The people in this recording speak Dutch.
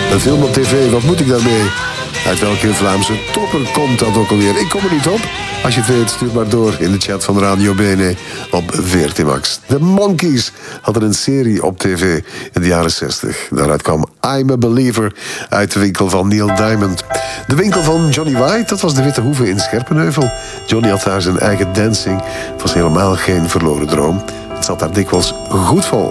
Een film op tv, wat moet ik daarmee? Uit welke Vlaamse topper komt dat ook alweer? Ik kom er niet op. Als je het weet, stuur maar door in de chat van Radio Bene op VRT Max. De Monkees hadden een serie op tv in de jaren 60. Daaruit kwam I'm a Believer uit de winkel van Neil Diamond. De winkel van Johnny White, dat was de Witte Hoeve in Scherpenheuvel. Johnny had daar zijn eigen dancing. Het was helemaal geen verloren droom. Het zat daar dikwijls goed vol.